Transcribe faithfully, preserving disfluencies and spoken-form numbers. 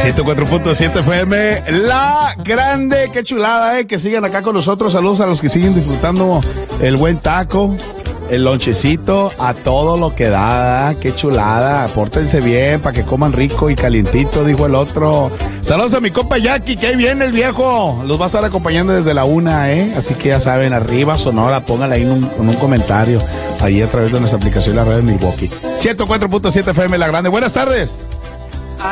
ciento cuatro punto siete F M, La Grande. Qué chulada, eh, que sigan acá con nosotros. Saludos a los que siguen disfrutando el buen taco, el lonchecito, a todo lo que da. Qué chulada. Pórtense bien para que coman rico y calientito, dijo el otro. Saludos a mi compa Jackie, que ahí viene el viejo. Los va a estar acompañando desde la una, eh. Así que ya saben, arriba Sonora, póngale ahí en un, en un comentario, ahí a través de nuestra aplicación, la red de Milwaukee. ciento cuatro punto siete F M, La Grande. Buenas tardes.